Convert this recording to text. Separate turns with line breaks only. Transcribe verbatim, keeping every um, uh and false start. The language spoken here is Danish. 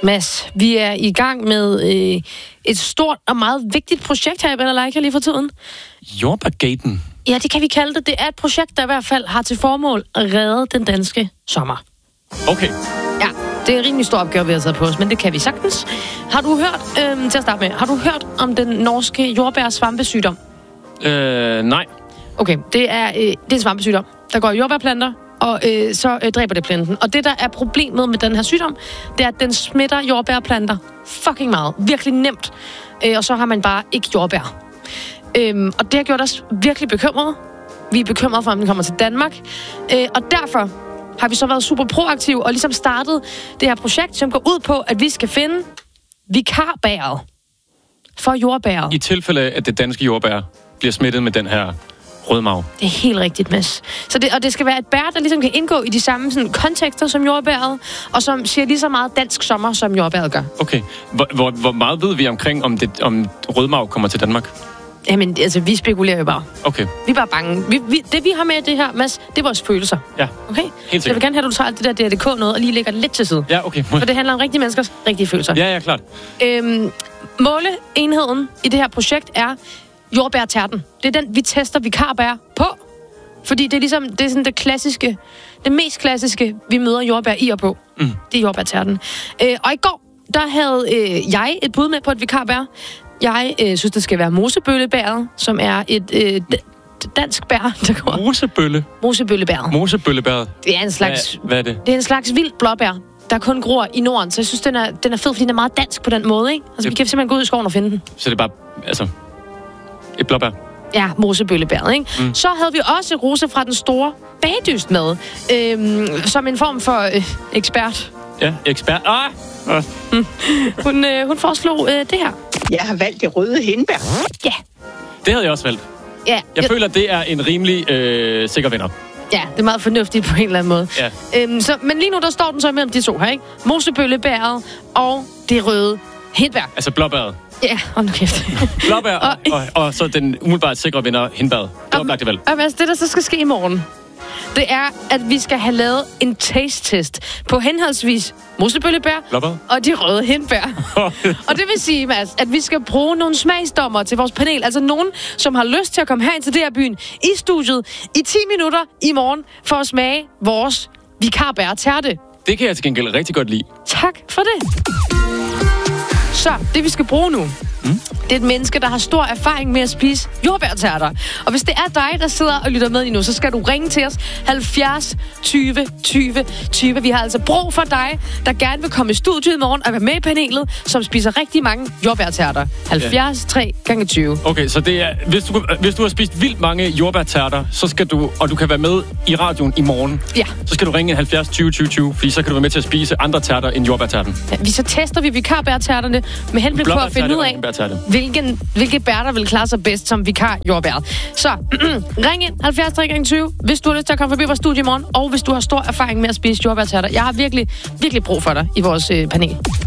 Mads, vi er i gang med øh, et stort og meget vigtigt projekt her i Balalaika lige for tiden.
Jordbærgaten?
Ja, det kan vi kalde det. Det er et projekt, der i hvert fald har til formål at redde den danske sommer.
Okay.
Ja, det er en rimelig stor opgave, vi har taget på os, men det kan vi sagtens. Har du hørt, øh, til at starte med, har du hørt om den norske jordbær-svampesygdom?
Øh, nej.
Okay, det er, øh, det er en svampesygdom. Der går i jordbærplanter, og øh, så øh, dræber det planten. Og det, der er problemet med den her sygdom, det er, at den smitter jordbærplanter fucking meget. Virkelig nemt. Øh, og så har man bare ikke jordbær. Øhm, og det har gjort os virkelig bekymrede. Vi er bekymrede for, om den kommer til Danmark. Øh, og derfor har vi så været super proaktive og ligesom startet det her projekt, som går ud på, at vi skal finde vikarbæret for jordbæret.
I tilfælde af, at det danske jordbær bliver smittet med den her rødmarv.
Det er helt rigtigt, Mads. Så det, og det skal være et bær, der ligesom kan indgå i de samme sådan, kontekster som jordbæret, og som siger lige så meget dansk sommer, som jordbæret gør.
Okay. Hvor, hvor, hvor meget ved vi omkring, om, det, om rødmarv kommer til Danmark?
Jamen, altså, vi spekulerer jo bare.
Okay.
Vi er bare bange. Vi, vi, det, vi har med det her, Mads, det er vores følelser.
Ja,
okay?
Helt
sikkert. Så jeg vil gerne have, at du tager alt det der D R K noget, og lige lægger det lidt til side.
Ja, okay.
For det handler om rigtige menneskers rigtige følelser.
Ja, ja, klart.
Øhm, måleenheden i det her projekt er jordbærtærten. Det er den, vi tester vikarbær på. Fordi det er ligesom, det er sådan det klassiske, det mest klassiske, vi møder jordbær i og på. Mm. Det er jordbærtærten. Øh, og i går, der havde øh, jeg et bud med på et vikarbær. Jeg øh, synes, det skal være mosebøllebæret, som er et øh, d- dansk bær, der går.
Mosebølle?
Mosebøllebæret.
Mosebøllebæret?
Det er en slags...
Hvad, hvad er det?
Det er en slags vild blåbær, der kun gror i Norden. Så jeg synes, den er, den er fed, fordi den er meget dansk på den måde, ikke? Altså, det... vi kan simpelthen gå ud i skoven og finde den.
Så det er bare, altså, et blåbær?
Ja, mosebøllebæret, ikke? Mm. Så havde vi også Rose fra den store bagdyst med, øhm, som en form for øh, ekspert.
Ja, ekspert. Ah! ah.
Mm. Hun, øh, hun foreslog øh, det her.
Jeg har valgt det røde hindbær.
Ja.
Det havde jeg også valgt.
Ja.
Jeg,
jeg
føler, det er en rimelig øh, sikker vinder.
Ja, det er meget fornuftigt på en eller anden måde.
Ja.
Øhm, så, men lige nu, der står den så imellem de to her, ikke? Mosebøllebæret og det røde hindbær.
Altså blåbæret.
Ja, hold nu kæft.
Blåbær og, og, og, og så den umiddelbart sikre vinder, hindbæret. Det var oplagt det valg.
Og altså, det, der så skal ske i morgen, det er, at vi skal have lavet en taste-test på henholdsvis mosebøllebær
Blåbær.
og de røde hindbær. Og det vil sige, Mads, at vi skal bruge nogle smagsdommer til vores panel. Altså nogen, som har lyst til at komme herind til D R-byen i studiet i ti minutter i morgen for at smage vores vikarbær-tærte.
Det kan jeg til gengæld rigtig godt lide.
Tak for det. Så, det vi skal bruge nu, mm. det er et menneske, der har stor erfaring med at spise jordbærtærter. Og hvis det er dig, der sidder og lytter med lige nu, så skal du ringe til os halvfjerds tyve tyve tyve. Vi har altså brug for dig, der gerne vil komme i studiet i morgen og være med i panelet, som spiser rigtig mange jordbærtærter. halvfjerds tre gange tyve.
Okay, så det er, hvis du, hvis du har spist vildt mange jordbærtærter, så skal du, og du kan være med i radioen i morgen,
ja.
så skal du ringe halvfjerds tyve tyve tyve, fordi så kan du være med til at spise andre tærter end jordbærtærten.
Ja, vi så tester vi vikarbærtærterne med henblik på at finde ud af, hvilken, hvilke bær, der vil klare sig bedst som vikar jordbær. Så ring ind halvfjerds tre gange tyve, hvis du har lyst til at komme forbi vores studie i morgen, og hvis du har stor erfaring med at spise jordbærtærter. Jeg har virkelig, virkelig brug for dig i vores øh, panel.